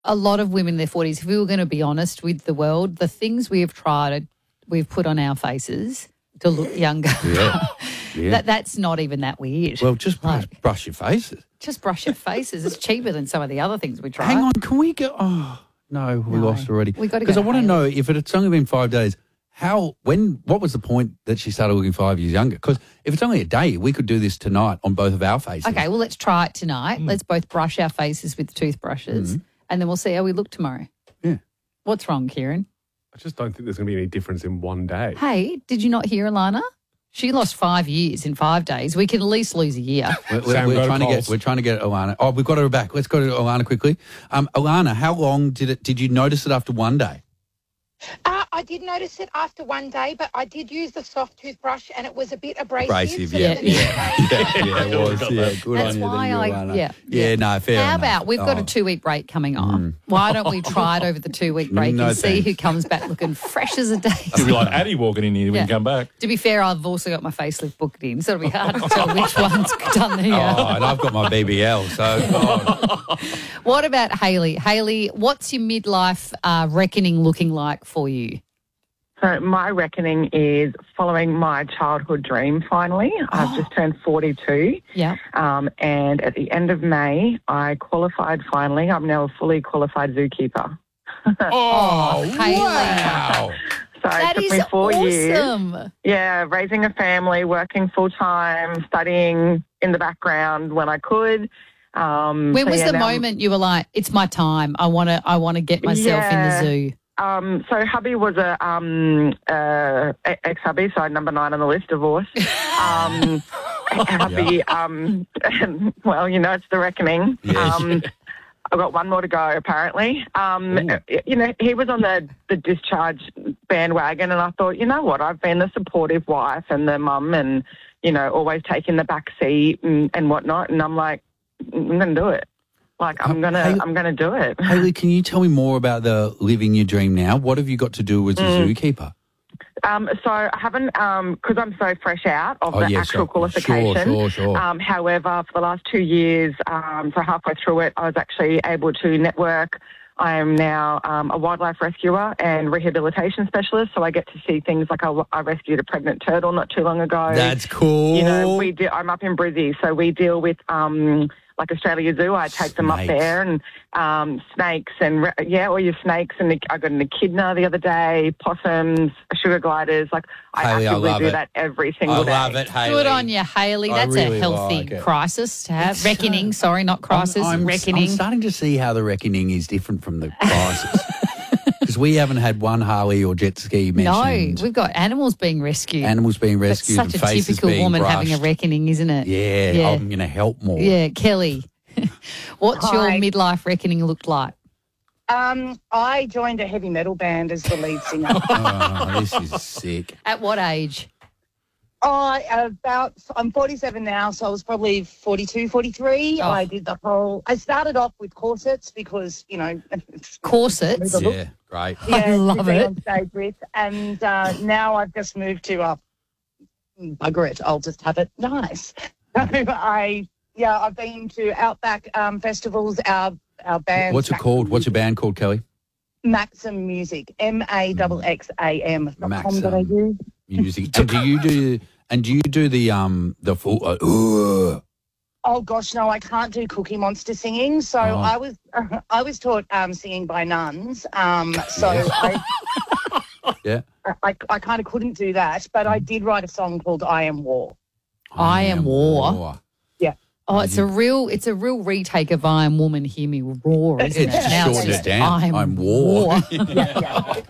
a lot of women in their 40s, if we were going to be honest with the world, the things we have tried, we've put on our faces to look younger. Yeah. That's not even that weird. Well, just brush your faces. Just brush your faces. It's cheaper than some of the other things we try. Hang on, can we go? Oh, no, we lost already. We got to go. Because I want to know Hayley. if it's only been 5 days, what was the point that she started looking 5 years younger? Because if it's only a day, we could do this tonight on both of our faces. Okay, well, let's try it tonight. Let's both brush our faces with toothbrushes and then we'll see how we look tomorrow. Yeah. What's wrong, Kieran? I just don't think there's going to be any difference in one day. Hey, did you not hear Alana? She lost 5 years in 5 days. We can at least lose a year. We're trying to get Alana. Oh, we've got her back. Let's go to Alana quickly. Alana, how long did you notice it after one day? I did notice it after one day, but I did use the soft toothbrush and it was a bit abrasive. It was. Yeah, good That's on you. why Alana. No, fair How enough. about we've got a 2-week break coming on? Why don't we try it over the 2-week break and see thanks. who comes back looking fresh as a daisy? It'll be like Addie walking in here when you come back. To be fair, I've also got my facelift booked in, so it'll be hard to tell which one's done here. And I've got my BBL, so... What about Hayley? Hayley, what's your midlife reckoning looking like for you? So my reckoning is following my childhood dream finally. I've just turned 42. Yeah. And at the end of May, I qualified finally. I'm now a fully qualified zookeeper. Hayley. Wow. So That it is took me 4 years. awesome. Yeah, raising a family, working full-time, studying in the background when I could. When was the moment you were like, it's my time, I want to get myself in the zoo? So hubby was a ex-hubby, so number 9 on the list, divorce. Hubby, well, it's the reckoning. Yes. I've got one more to go, apparently. He was on the discharge bandwagon, and I thought, you know what, I've been the supportive wife and the mum and, always taking the back seat and whatnot, and I'm like, I'm going to do it. I'm gonna do it. Hayley, can you tell me more about the living your dream now? What have you got to do as a zookeeper? So I haven't, because I'm so fresh out of the actual qualification. Sure. However, for the last 2 years, so halfway through it, I was actually able to network. I am now a wildlife rescuer and rehabilitation specialist, so I get to see things like I rescued a pregnant turtle not too long ago. That's cool. I'm up in Brizzy, so we deal with like Australia Zoo. I take them up there and snakes and all your snakes. And I got an echidna the other day, possums, sugar gliders. Hayley, I love do it. that every single day. I love it, Hayley. Good on you, Hayley. That's really a healthy like it. crisis to have. Reckoning, sorry, not crisis, reckoning. I'm starting to see how the reckoning is different from the crisis. Because we haven't had one Harley or jet ski mentioned. No, we've got animals being rescued. Animals being rescued. That's such and a faces typical being woman brushed. having a reckoning, isn't it? Yeah, I'm going to help more. Yeah, Kelly, what's your midlife reckoning looked like? I joined a heavy metal band as the lead singer. Oh, this is sick. At what age? I'm 47 now, so I was probably 42, 43. Oh. I started off with corsets because, Corsets? Yeah, great. I love to be it. on stage with. And now I've just moved to, bugger it, I'll just have it nice. So I've been to Outback festivals, our band. What's it called? What's your band called, Kelly? Maxim Music, MAXXAM. Maxim Music. And do you do the full? Oh gosh, no, I can't do Cookie Monster singing. So I was taught singing by nuns. I kind of couldn't do that, but I did write a song called "I Am War." I Am War. Yeah. Oh, it's a real retake of I Am Woman, Hear Me Roar, isn't it? It's Now shortened it down. I Am War. Yeah.